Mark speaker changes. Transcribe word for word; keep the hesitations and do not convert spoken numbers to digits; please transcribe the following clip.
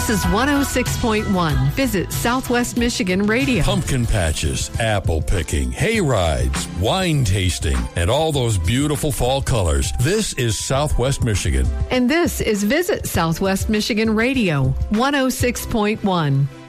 Speaker 1: This is one oh six point one. Visit Southwest Michigan Radio.
Speaker 2: Pumpkin patches, apple picking, hay rides, wine tasting, and all those beautiful fall colors. This is Southwest Michigan.
Speaker 1: And this is Visit Southwest Michigan Radio, one oh six point one.